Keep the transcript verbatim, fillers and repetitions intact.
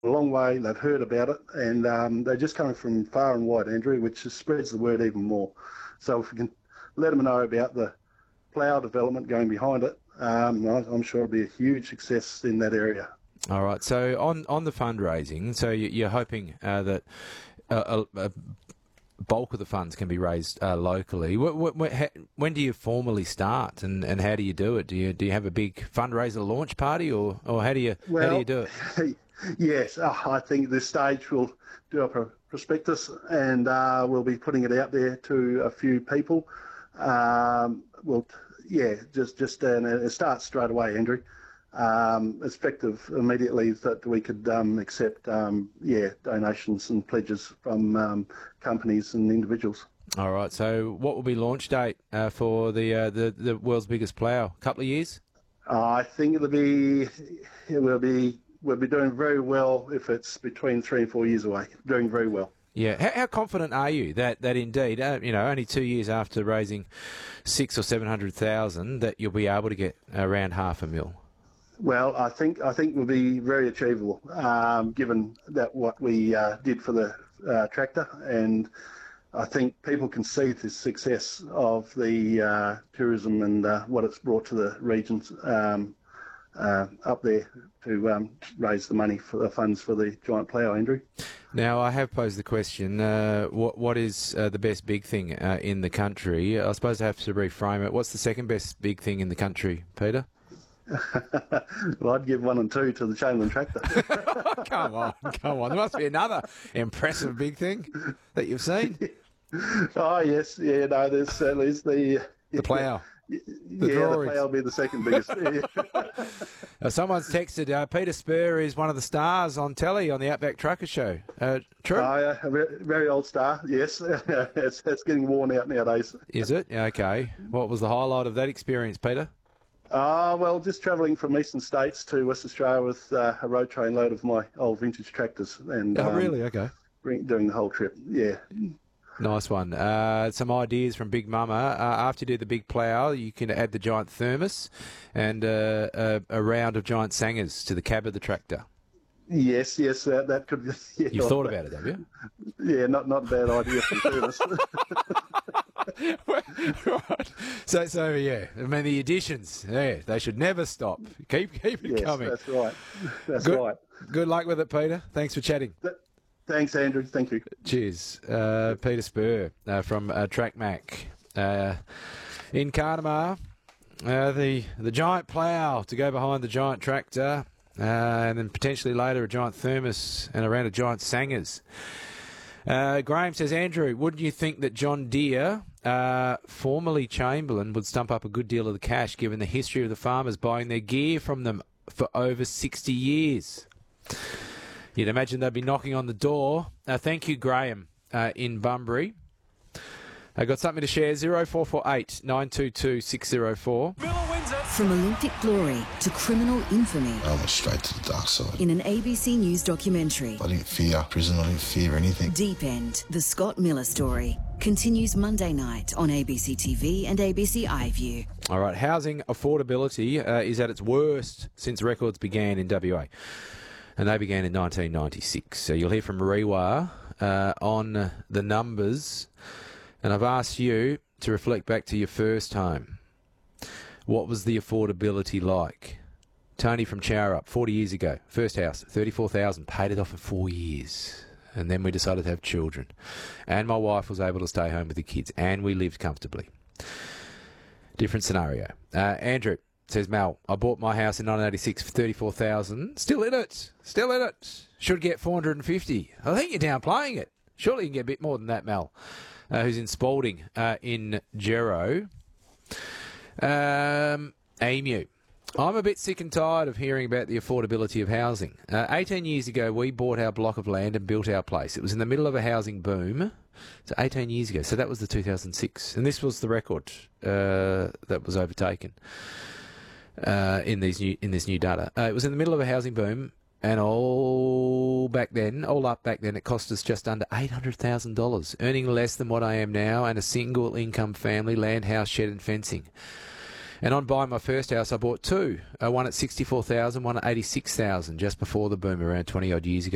a long way. They've heard about it, and um, they're just coming from far and wide, Andrew, which just spreads the word even more. So if we can let them know about the plough development going behind it, um, I'm sure it'll be a huge success in that area. All right. So on, on the fundraising, so you're hoping uh, that a, a bulk of the funds can be raised uh, locally. When do you formally start, and, and how do you do it? Do you do you have a big fundraiser launch party, or, or how do you well, how do you do it? Yes, uh, I think at this stage we'll do a prospectus, and uh, we'll be putting it out there to a few people. Um, we'll yeah, just just uh, it starts straight away, Andrew. Um, it's effective immediately that we could um, accept um, yeah donations and pledges from um, companies and individuals. All right. So, what will be launch date uh, for the, uh, the the world's biggest plough? A couple of years? Uh, I think it'll be it will be we'll be doing very well if it's between three and four years away. Doing very well. Yeah. How, how confident are you that that indeed, uh, you know, only two years after raising six or seven hundred thousand, that you'll be able to get around half a mil? Well, I think I think will be very achievable, um, given that what we uh, did for the uh, tractor, and I think people can see the success of the uh, tourism and uh, what it's brought to the regions um, uh, up there to um, raise the money for the funds for the giant plough, Andrew. Now, I have posed the question, uh, what what is uh, the best big thing uh, in the country? I suppose I have to reframe it. What's the second best big thing in the country, Peter? Well, I'd give one and two to the Chamberlain tractor. Come on, come on. There must be another impressive big thing that you've seen. Oh, yes. Yeah, no, there's certainly is the... The plough. Yeah, the the plough will be the second biggest. uh, someone's texted, uh, Peter Spur is one of the stars on telly on the Outback Trucker Show. Uh, true? Oh, yeah, a very old star, yes. it's, it's getting worn out nowadays. Is it? Okay. What was the highlight of that experience, Peter? Ah, uh, well, just travelling from eastern states to West Australia with uh, a road train load of my old vintage tractors. And oh, um, really? Okay. Doing the whole trip, yeah. Nice one. Uh, some ideas from Big Mama. Uh, after you do the big plough, you can add the giant thermos and uh, a, a round of giant sangers to the cab of the tractor. Yes, yes, uh, that could be... Yeah, You've thought about it, have you? Yeah, not not a bad idea for thermos. Right. So, so yeah. I mean, the additions, yeah, they should never stop. Keep, keep it yes, coming. That's right. That's good, right. Good luck with it, Peter. Thanks for chatting. Th- thanks, Andrew. Thank you. Cheers. Uh, Peter Spur uh, from uh, TrackMac uh, in Carnamah. Uh, the the giant plough to go behind the giant tractor, uh, and then potentially later a giant thermos and around a giant sangers. Uh, Graham says, Andrew, wouldn't you think that John Deere, uh, formerly Chamberlain, would stump up a good deal of the cash given the history of the farmers buying their gear from them for over sixty years? You'd imagine they'd be knocking on the door. Uh, thank you, Graham, uh, in Bunbury. I got something to share. zero four four eight nine two two six zero four. From Olympic glory to criminal infamy. I went straight to the dark side. In an A B C News documentary. I didn't fear prison. I didn't fear anything. Deep End, the Scott Miller story, continues Monday night on A B C T V and A B C iView. All right, housing affordability uh, is at its worst since records began in W A. And they began in nineteen ninety-six. So you'll hear from Rewa uh, on the numbers. And I've asked you to reflect back to your first home. What was the affordability like? Tony from Chowrup, forty years ago, first house, thirty-four thousand dollars, paid it off in four years. And then we decided to have children. And my wife was able to stay home with the kids. And we lived comfortably. Different scenario. Uh, Andrew says, Mal, I bought my house in nineteen eighty-six for thirty-four thousand dollars. Still in it. Still in it. Should get four hundred fifty dollars. I think you're downplaying it. Surely you can get a bit more than that, Mal. Uh, who's in Spalding uh, in Gero. Um, Emu. I'm a bit sick and tired of hearing about the affordability of housing. Uh, eighteen years ago, we bought our block of land and built our place. It was in the middle of a housing boom. So eighteen years ago. So that was the two thousand six. And this was the record uh, that was overtaken uh, in these new in this new data. Uh, it was in the middle of a housing boom. And all back then, all up back then, it cost us just under eight hundred thousand dollars, earning less than what I am now, and a single income family, land, house, shed and fencing. And on buying my first house, I bought two, uh, one at sixty-four thousand dollars, one at eighty-six thousand dollars, just before the boom around twenty odd years ago.